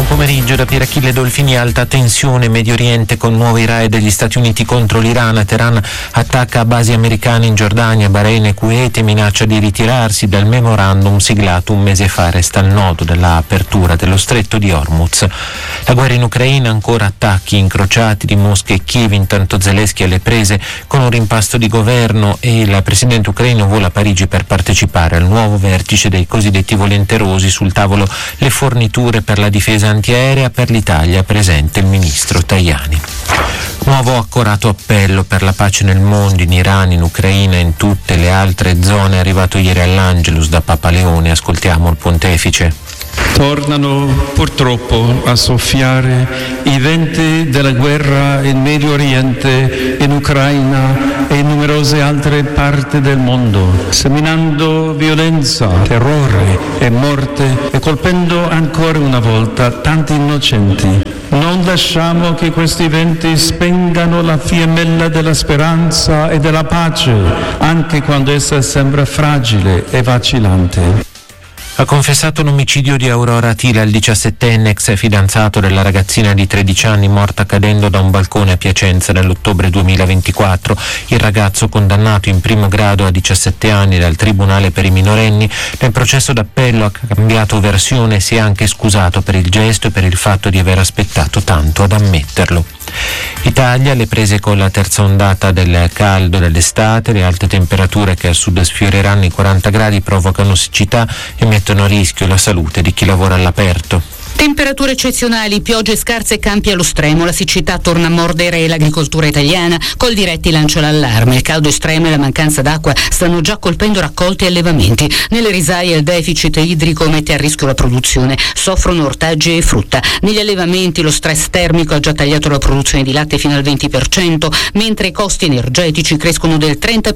pomeriggio da Pierachille Dolfini, alta tensione Medio Oriente con nuovi raid degli Stati Uniti contro l'Iran. Teheran attacca basi americane in Giordania, Bahrain e Kuwait e minaccia di ritirarsi dal memorandum siglato un mese fa. Resta il nodo dell'apertura dello stretto di Hormuz. La guerra in Ucraina, ancora attacchi incrociati di Mosca e Kiev, intanto Zelensky alle prese con un rimpasto di governo e il presidente ucraino vola a Parigi per partecipare al nuovo vertice dei cosiddetti volenterosi. Sul tavolo le forniture per la difesa antiaerea. Per l'Italia presente il ministro Tajani. Nuovo accorato appello per la pace nel mondo, in Iran, in Ucraina e in tutte le altre zone, è arrivato ieri all'Angelus da Papa Leone. Ascoltiamo il pontefice. Tornano purtroppo a soffiare i venti della guerra in Medio Oriente, in Ucraina e in numerose altre parti del mondo, seminando violenza, terrore e morte e colpendo ancora una volta tanti innocenti. Non lasciamo che questi venti spengano la fiammella della speranza e della pace, anche quando essa sembra fragile e vacillante. Ha confessato l'omicidio di Aurora Atila, il 17enne ex fidanzato della ragazzina di 13 anni morta cadendo da un balcone a Piacenza nell'ottobre 2024. Il ragazzo, condannato in primo grado a 17 anni dal Tribunale per i minorenni, nel processo d'appello ha cambiato versione e si è anche scusato per il gesto e per il fatto di aver aspettato tanto ad ammetterlo. Italia, le prese con la terza ondata del caldo dell'estate, le alte temperature che al sud sfioreranno i 40 gradi provocano siccità e mettono a rischio la salute di chi lavora all'aperto. Temperature eccezionali, piogge scarse e campi allo stremo, la siccità torna a mordere l'agricoltura italiana. Coldiretti lancia l'allarme, il caldo estremo e la mancanza d'acqua stanno già colpendo raccolti e allevamenti. Nelle risaie il deficit idrico mette a rischio la produzione, soffrono ortaggi e frutta. Negli allevamenti lo stress termico ha già tagliato la produzione di latte fino al 20%, mentre i costi energetici crescono del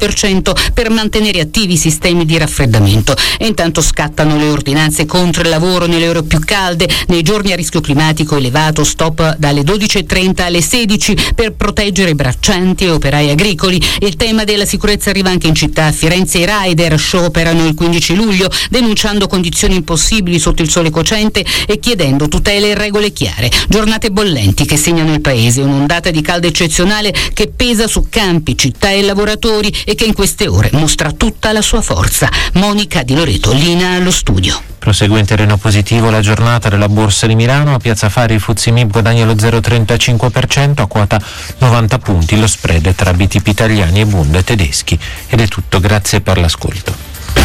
30% per mantenere attivi i sistemi di raffreddamento. E intanto scattano le ordinanze contro il lavoro nelle ore più calde. Nei giorni a rischio climatico elevato, stop dalle 12.30 alle 16 per proteggere i braccianti e operai agricoli. Il tema della sicurezza arriva anche in città. A Firenze i rider scioperano il 15 luglio, denunciando condizioni impossibili sotto il sole cocente e chiedendo tutele e regole chiare. Giornate bollenti che segnano il paese, un'ondata di caldo eccezionale che pesa su campi, città e lavoratori e che in queste ore mostra tutta la sua forza. Monica Di Loreto, linea allo studio. Prosegue in terreno positivo la giornata della Borsa di Milano. A Piazza Fari il FTSE MIB guadagna lo 0,35% a quota 90 punti. Lo spread tra BTP italiani e Bund tedeschi. Ed è tutto, grazie per l'ascolto.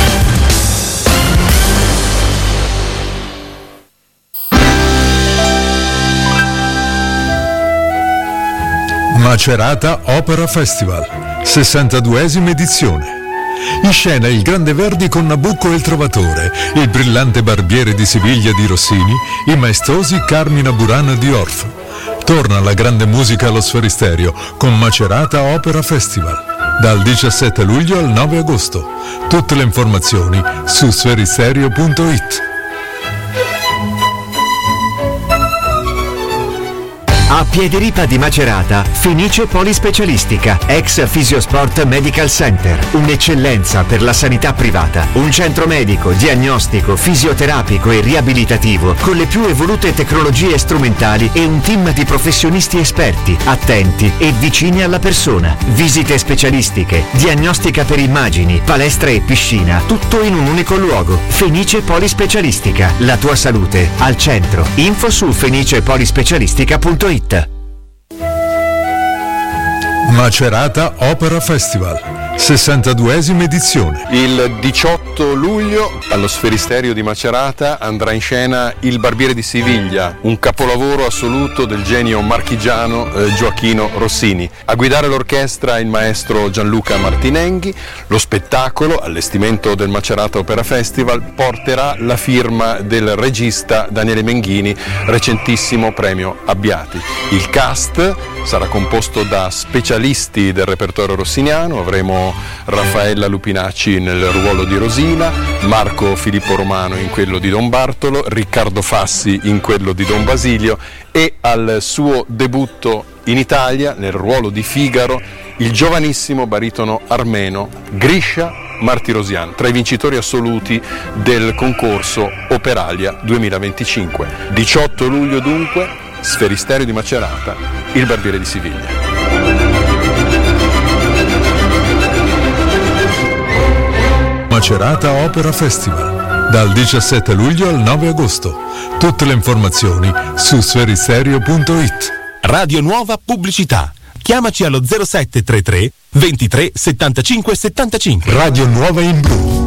Macerata Opera Festival, 62esima edizione. In scena il Grande Verdi con Nabucco e il Trovatore, il brillante Barbiere di Siviglia di Rossini, i maestosi Carmina Burana di Orff. Torna la grande musica allo Sferisterio con Macerata Opera Festival, dal 17 luglio al 9 agosto. Tutte le informazioni su sferisterio.it. A Piediripa di Macerata, Fenice Polispecialistica, ex Fisiosport Medical Center, un'eccellenza per la sanità privata, un centro medico, diagnostico, fisioterapico e riabilitativo con le più evolute tecnologie strumentali e un team di professionisti esperti, attenti e vicini alla persona. Visite specialistiche, diagnostica per immagini, palestra e piscina, tutto in un unico luogo. Fenice Polispecialistica, la tua salute al centro. Info su fenicepolispecialistica.it. Macerata Opera Festival, 62esima edizione. Il 18 luglio allo Sferisterio di Macerata andrà in scena Il Barbiere di Siviglia, un capolavoro assoluto del genio marchigiano Gioachino Rossini. A guidare l'orchestra il maestro Gianluca Martinenghi. Lo spettacolo, allestimento del Macerata Opera Festival, porterà la firma del regista Daniele Menghini, recentissimo premio Abbiati. Il cast sarà composto da specialisti del repertorio rossiniano. Avremo Raffaella Lupinacci nel ruolo di Rosina, Marco Filippo Romano in quello di Don Bartolo, Riccardo Fassi in quello di Don Basilio e al suo debutto in Italia nel ruolo di Figaro il giovanissimo baritono armeno Grisha Martirosian, tra i vincitori assoluti del concorso Operalia 2025. 18 luglio dunque, Sferisterio di Macerata, il Barbiere di Siviglia. Macerata Opera Festival, dal 17 luglio al 9 agosto. Tutte le informazioni su sferisterio.it. Radio Nuova Pubblicità. Chiamaci allo 0733 23 75 75. Radio Nuova in blu.